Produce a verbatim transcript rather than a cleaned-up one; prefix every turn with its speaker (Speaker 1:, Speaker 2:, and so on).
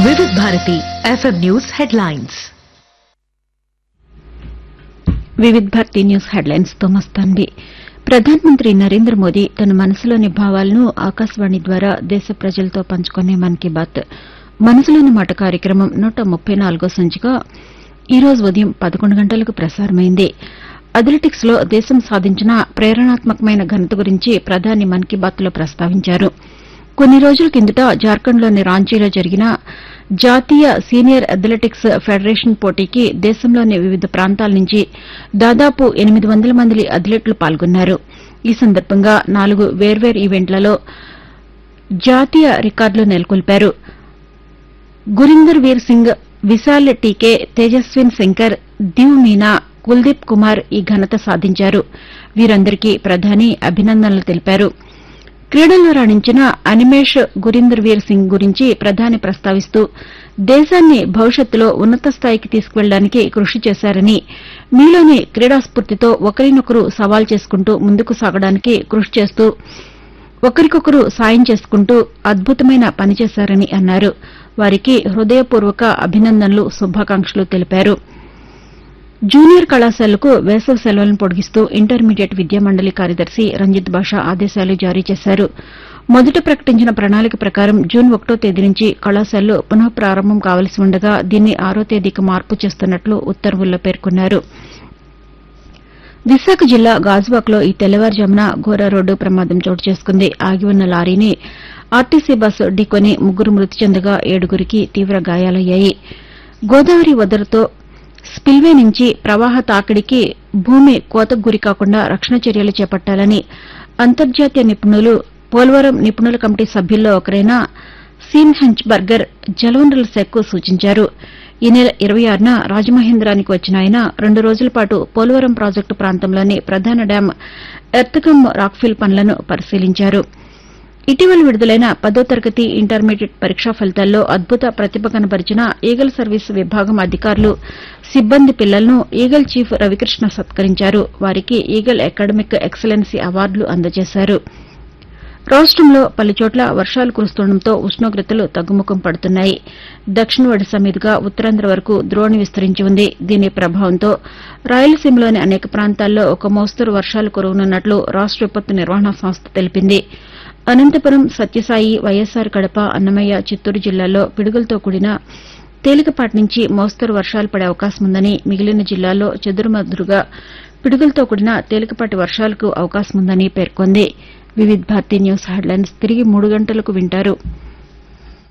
Speaker 1: వివిధ Bharati FM news headlines.
Speaker 2: వివిధ Bharati news headlines తో మస్తాన్వి. ప్రధానమంత్రి నరేంద్ర మోదీ తన మనసులోని భావాలను ఆకాశవాణి ద్వారా దేశ ప్రజలతో పంచుకునే మన్ కీ బాత్ మనసులోని మాట కార్యక్రమం నూట ముప్పై నాలుగో సంచిక ఈ రోజు ఉదయం పదకొండు గంటలకు ప్రసారమైంది. అథ్లెటిక్స్ లో దేశం సాధించిన ప్రేరణాత్మకమైన ఘనత గురించి ప్రధాని మన్ కీ బాత్ లో ప్రస్తావించారు. కొన్ని రోజుల కిందట జార్ఖండ్లోని రాంచీలో జరిగిన జాతీయ సీనియర్ అథ్లెటిక్స్ ఫెడరేషన్ పోటీకి దేశంలోని వివిధ ప్రాంతాల నుంచి దాదాపు ఎనిమిది వందల మంది అథ్లెట్లు పాల్గొన్నారు. ఈ సందర్భంగా నాలుగు వేర్వేరు ఈవెంట్లలో జాతీయ రికార్డులు నెలకొల్పారు. గురీందర్ వీర్ సింగ్, విశాల్ టీకే, తేజస్విన్ శంకర్, దివ్ మీనా, కుల్దీప్ కుమార్ ఈ ఘనత సాధించారు. వీరందరికీ ప్రధాని అభినందనలు తెలిపారు. క్రీడల్లో రాణించిన అనిమేష్ గురీందర్ వీర్ సింగ్ గురించి ప్రధాని ప్రస్తావిస్తూ దేశాన్ని భవిష్యత్తులో ఉన్నత స్థాయికి తీసుకువెళ్లడానికి కృషి చేశారని, మీలోని క్రీడాస్ఫూర్తితో ఒకరినొకరు సవాల్ చేసుకుంటూ ముందుకు సాగడానికి కృషి చేస్తూ ఒకరికొకరు సాయం చేసుకుంటూ అద్భుతమైన పని చేశారని అన్నారు. వారికి హృదయపూర్వక అభినందనలు, శుభాకాంక్షలు తెలిపారు. జూనియర్ కళాశాలకు వేసవి సెలవులను పొడిగిస్తూ ఇంటర్మీడియట్ విద్యామండలి కార్యదర్శి రంజిత్ బాషా ఆదేశాలు జారీ చేశారు. మొదట ప్రకటించిన ప్రణాళిక ప్రకారం జూన్ ఒకటో తేదీ నుంచి కళాశాలలు పునః ప్రారంభం కావలసి ఉండగా దీన్ని ఆరో తేదీకి మార్పు చేస్తున్నట్లు ఉత్తర్వుల్లో పేర్కొన్నారు. విశాఖ జిల్లా గాజువాకలో ఈ తెల్లవారుజామున ఘోర రోడ్డు ప్రమాదం చోటు చేసుకుంది. ఆగి ఉన్న లారీని ఆర్టీసీ బస్సు ఢీకొని ముగ్గురు మృతి చెందగా ఏడుగురికి తీవ్ర గాయాలయ్యాయి. గోదావరి వదరతో స్పిల్వే నుంచి ప్రవాహ తాకిడికి భూమి కోతకు గురికాకుండా రక్షణ చర్యలు చేపట్టాలని అంతర్జాతీయ నిపుణులు పోలవరం నిపుణుల కమిటీ సభ్యుల్లో ఒకరైన సీన్ హెంచ్ బర్గర్ జలవనరుల శాఖకు సూచించారు. ఈ నెల ఇరవై ఆరున రాజమహేంద్రానికి వచ్చిన ఆయన రెండు రోజుల పాటు పోలవరం ప్రాజెక్టు ప్రాంతంలోని ప్రధాన డ్యాం ఎర్తకమ్ రాక్ఫిల్ పనులను పరిశీలించారు. ఇటీవల విడుదలైన పదో తరగతి ఇంటర్మీడియట్ పరీక్షా ఫలితాల్లో అద్భుత ప్రతిభ కనబరిచిన ఈగల్ సర్వీసు విభాగం అధికారులు, సిబ్బంది పిల్లలను ఈగల్ చీఫ్ రవికృష్ణ సత్కరించారు. వారికి ఈగల్ అకాడమిక్ ఎక్సలెన్సీ అవార్డులు అందజేశారు. రాష్టంలో పలుచోట్ల వర్షాలు కురుస్తుండటంతో ఉష్ణోగ్రతలు తగ్గుముఖం పడుతున్నాయి. దక్షిణ ఒడిశా మీదుగా ఉత్తరాంధ్ర వరకు ద్రోణి విస్తరించి ఉంది. దీని ప్రభావంతో రాయలసీమలోని అనేక ప్రాంతాల్లో ఒక మోస్తరు వర్షాలు కురవనున్నట్లు రాష్ట విపత్తు నిర్వహణ సంస్థ తెలిపింది. అనంతపురం, సత్యసాయి, వైఎస్సార్ కడప, అన్నమయ్య, చిత్తూరు జిల్లాల్లో పిడుగులతో కూడిన తేలికపాటి నుంచి మోస్తరు వర్షాలు పడే అవకాశం ఉందని, మిగిలిన జిల్లాల్లో చెదురుమదురుగా పిడుగులతో కూడిన తేలికపాటి వర్షాలకు అవకాశం ఉందని పేర్కొంది. వివిధ భారతి న్యూస్ హెడ్లైన్స్ తిరిగి మూడు గంటలకు వింటారు.